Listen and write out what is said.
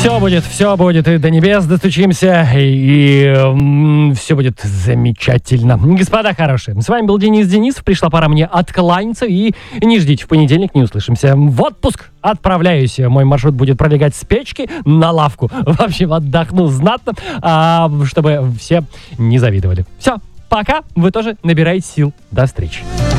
Все будет, и до небес достучимся, и все будет замечательно. Господа хорошие, с вами был Денис Денисов. Пришла пора мне откланяться, и не ждите, в понедельник не услышимся. В отпуск отправляюсь. Мой маршрут будет пролегать с печки на лавку. В общем, отдохну знатно, чтобы все не завидовали. Все, пока. Вы тоже набирайте сил. До встречи.